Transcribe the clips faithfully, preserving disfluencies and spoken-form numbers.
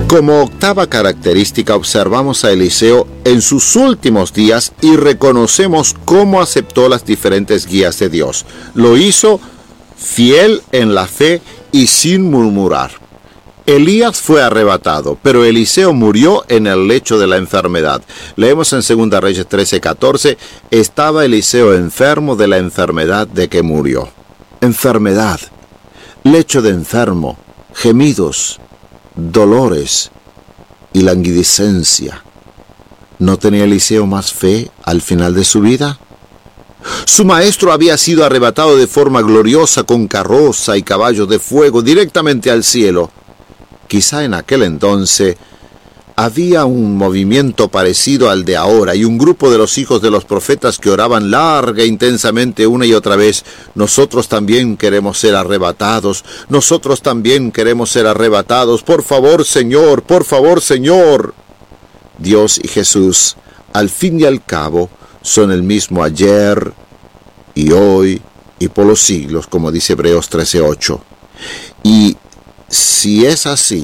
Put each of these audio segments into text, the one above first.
Como octava característica observamos a Eliseo en sus últimos días y reconocemos cómo aceptó las diferentes guías de Dios. Lo hizo fiel en la fe y sin murmurar. Elías fue arrebatado, pero Eliseo murió en el lecho de la enfermedad. Leemos en Segunda Reyes trece catorce, estaba Eliseo enfermo de la enfermedad de que murió. Enfermedad, lecho de enfermo, gemidos, dolores y languidecencia. ¿No tenía Eliseo más fe al final de su vida? Su maestro había sido arrebatado de forma gloriosa con carroza y caballos de fuego directamente al cielo. Quizá en aquel entonces había un movimiento parecido al de ahora y un grupo de los hijos de los profetas que oraban larga e intensamente una y otra vez: nosotros también queremos ser arrebatados, nosotros también queremos ser arrebatados, por favor Señor, por favor Señor. Dios y Jesús, al fin y al cabo, son el mismo ayer y hoy y por los siglos, como dice Hebreos trece ocho. Y si es así,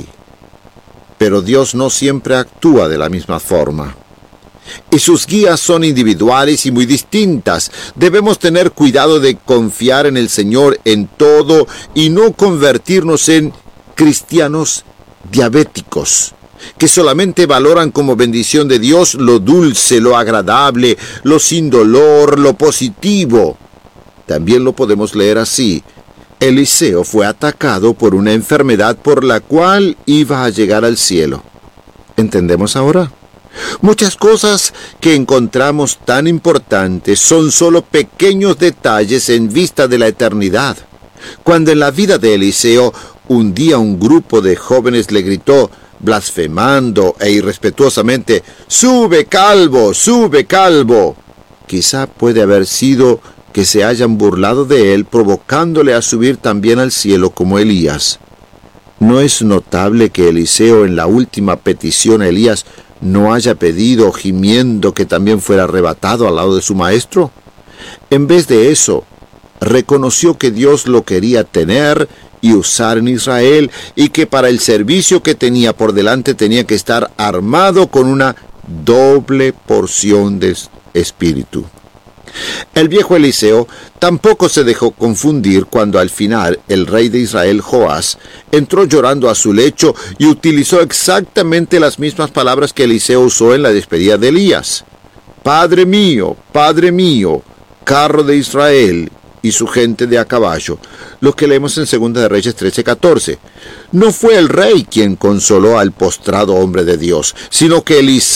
pero Dios no siempre actúa de la misma forma. Y sus guías son individuales y muy distintas. Debemos tener cuidado de confiar en el Señor en todo y no convertirnos en cristianos diabéticos, que solamente valoran como bendición de Dios lo dulce, lo agradable, lo sin dolor, lo positivo. También lo podemos leer así: Eliseo fue atacado por una enfermedad por la cual iba a llegar al cielo. ¿Entendemos ahora? Muchas cosas que encontramos tan importantes son solo pequeños detalles en vista de la eternidad. Cuando en la vida de Eliseo un día un grupo de jóvenes le gritó, blasfemando e irrespetuosamente: ¡Sube, calvo! ¡Sube, calvo! Quizá puede haber sido que se hayan burlado de él, provocándole a subir también al cielo como Elías. ¿No es notable que Eliseo en la última petición a Elías no haya pedido, gimiendo, que también fuera arrebatado al lado de su maestro? En vez de eso, reconoció que Dios lo quería tener y usar en Israel, y que para el servicio que tenía por delante tenía que estar armado con una doble porción de espíritu. El viejo Eliseo tampoco se dejó confundir cuando al final el rey de Israel, Joás, entró llorando a su lecho y utilizó exactamente las mismas palabras que Eliseo usó en la despedida de Elías. Padre mío, Padre mío, carro de Israel y su gente de a caballo, lo que leemos en Segunda de Reyes trece catorce. No fue el rey quien consoló al postrado hombre de Dios, sino que Eliseo